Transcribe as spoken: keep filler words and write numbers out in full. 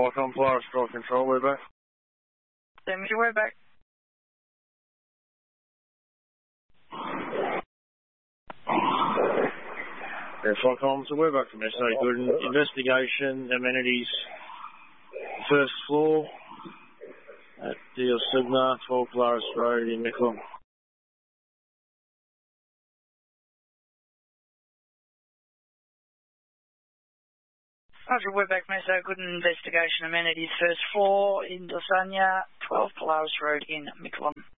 Falcon, Polaris Drive Control, we're back. Send me your way back. Yeah, Falcon, so we're back from S A Good Investigation, amenities, first floor at D L Sigma, twelve Polaris Road in Mickleham. Roger, we're back from S A Good Investigation, amenities, first floor in Lasagna, twelve Polaris Road in Mickleham.